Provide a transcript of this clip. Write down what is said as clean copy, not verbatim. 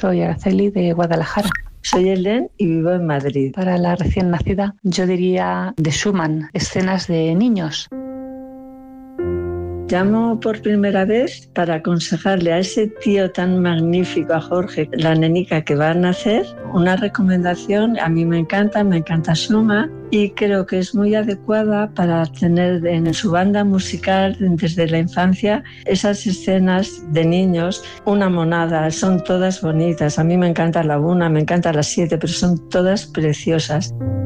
Soy Araceli de Guadalajara. Soy Helen y vivo en Madrid. Para la recién nacida, yo diría de Schumann, escenas de niños. Llamo por primera vez para aconsejarle a ese tío tan magnífico, a Jorge, la nenica que va a nacer, una recomendación. A mí me encanta Schumann y creo que es muy adecuada para tener en su banda musical desde la infancia esas escenas de niños, una monada, son todas bonitas. A mí me encanta la 1, me encanta la 7, pero son todas preciosas.